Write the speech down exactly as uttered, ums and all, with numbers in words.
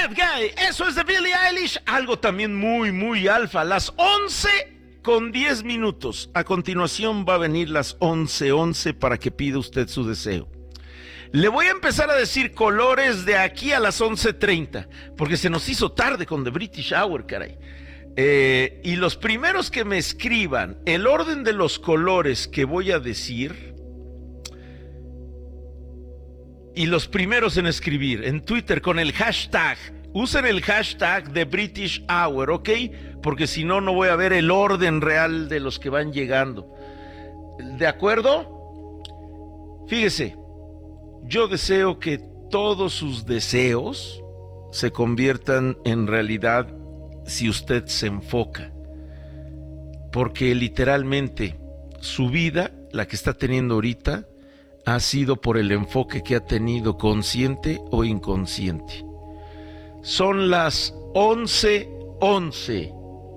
Bad Guy, eso es de Billie Eilish. Algo también muy, muy alfa. Las once con diez minutos. A continuación va a venir las once once para que pida usted su deseo. Le voy a empezar a decir colores de aquí a las once treinta, porque se nos hizo tarde con The British Hour, caray. Eh, y los primeros que me escriban el orden de los colores que voy a decir, y los primeros en escribir en Twitter con el hashtag, usen el hashtag The British Hour, ¿ok? Porque si no, no voy a ver el orden real de los que van llegando. ¿De acuerdo? Fíjese, yo deseo que todos sus deseos se conviertan en realidad si usted se enfoca, porque literalmente su vida, la que está teniendo ahorita, ha sido por el enfoque que ha tenido, consciente o inconsciente. Son las once once.